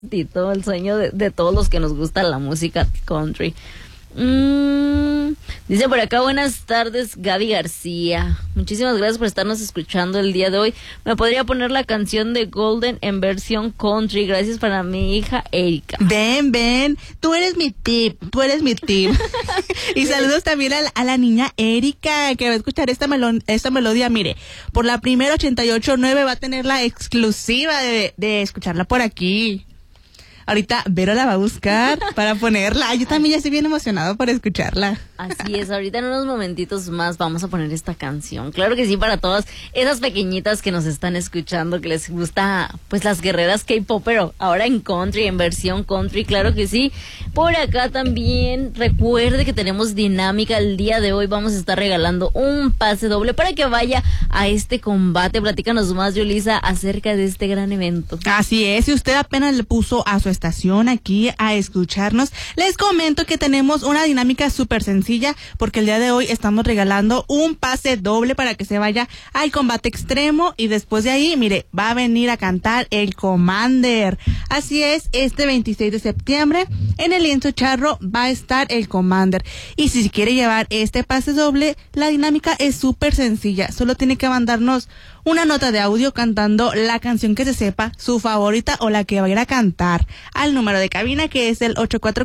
y todo el sueño de todos los que nos gusta la música country. Dice por acá, buenas tardes, Gaby García. Muchísimas gracias por estarnos escuchando el día de hoy. ¿Me podría poner la canción de Golden en versión country? Gracias para mi hija Erika. Ven, tú eres mi tip. Y saludos también a la niña Erika, que va a escuchar esta melodía. Mire, por la primera 88.9 va a tener la exclusiva de escucharla por aquí. Ahorita Vero la va a buscar para ponerla. Yo también ya estoy bien emocionado por escucharla. Así es, ahorita en unos momentitos más vamos a poner esta canción. Claro que sí, para todas esas pequeñitas que nos están escuchando, que les gusta pues las guerreras K-pop, pero ahora en country, en versión country, claro que sí. Por acá también recuerde que tenemos dinámica el día de hoy. Vamos a estar regalando un pase doble para que vaya a este combate. Platícanos más, Yulisa, acerca de este gran evento. Así es, si usted apenas le puso a su estación aquí a escucharnos, les comento que tenemos una dinámica súper sencilla, porque el día de hoy estamos regalando un pase doble para que se vaya al combate extremo, y después de ahí, mire, va a venir a cantar el Commander. Así es, este 26 de septiembre en el Lienzo Charro va a estar el Commander, y si quiere llevar este pase doble, la dinámica es súper sencilla. Solo tiene que mandarnos una nota de audio cantando la canción que se sepa, su favorita o la que va a ir a cantar, al número de cabina, que es el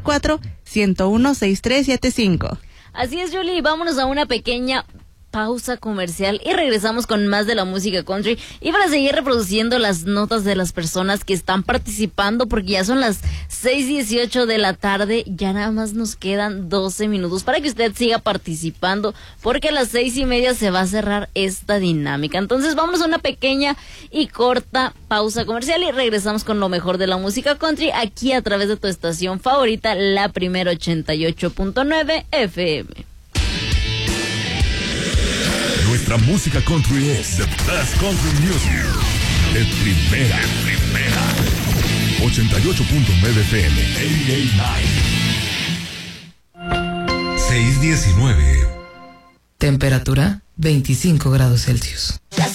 844-101-6375. Así es, Julie, vámonos a una pequeña pausa comercial y regresamos con más de la música country y para seguir reproduciendo las notas de las personas que están participando, porque ya son las 6:18 de la tarde, ya nada más nos quedan 12 minutos para que usted siga participando, porque a las 6:30 se va a cerrar esta dinámica. Entonces vámonos a una pequeña y corta pausa comercial y regresamos con lo mejor de la música country aquí a través de tu estación favorita, la primera 88.9 FM. Nuestra música country es the best country music. De primera. 88.9 FM. 6:19. Temperatura 25 grados Celsius.